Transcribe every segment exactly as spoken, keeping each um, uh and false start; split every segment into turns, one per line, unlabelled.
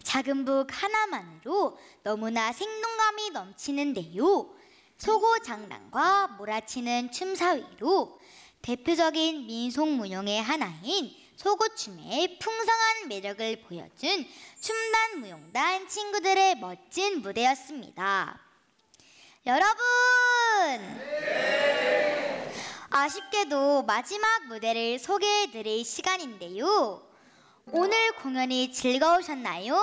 작은 북 하나만으로 너무나 생동감이 넘치는데요. 소고 장난과 몰아치는 춤 사이로 대표적인 민속무용의 하나인 소고춤의 풍성한 매력을 보여준 춤단 무용단 친구들의 멋진 무대였습니다. 여러분! 네. 아쉽게도 마지막 무대를 소개해드릴 시간인데요. 오늘 공연이 즐거우셨나요?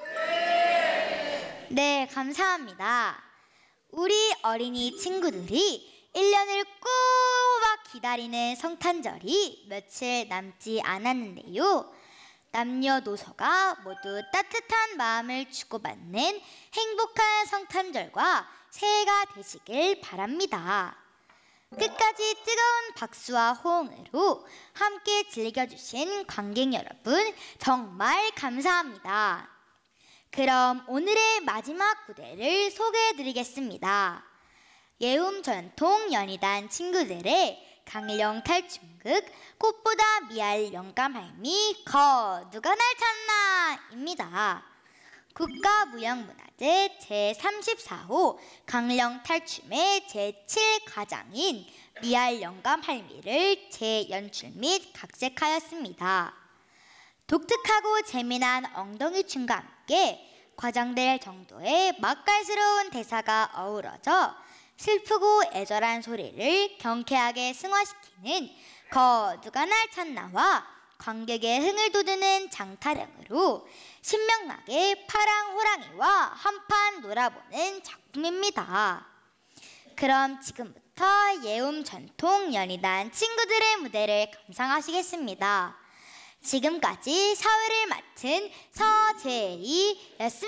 네. 네, 감사합니다. 우리 어린이 친구들이 일 년을 꼬박 기다리는 성탄절이 며칠 남지 않았는데요. 남녀노소가 모두 따뜻한 마음을 주고받는 행복한 성탄절과 새해가 되시길 바랍니다. 끝까지 뜨거운 박수와 호응으로 함께 즐겨주신 관객 여러분 정말 감사합니다. 그럼 오늘의 마지막 무대를 소개해드리겠습니다. 예움 전통 연희단 친구들의 강령 탈춤극 꽃보다 미알 영감할미 거 누가 날 찾나 입니다. 국가무형문화재 제삼십사 호 강령 탈춤의 제칠 가장인 미알 영감할미를 재연출 및 각색하였습니다. 독특하고 재미난 엉덩이 춤과 함께 과장될 정도의 맛깔스러운 대사가 어우러져 슬프고 애절한 소리를 경쾌하게 승화시키는 거 누가 날 찾나와 관객의 흥을 돋우는 장타령으로 신명나게 파랑 호랑이와 한판 놀아보는 작품입니다. 그럼 지금부터 예움 전통 연희단 친구들의 무대를 감상하시겠습니다. 지금까지 사회를 맡은 서재희였습니다.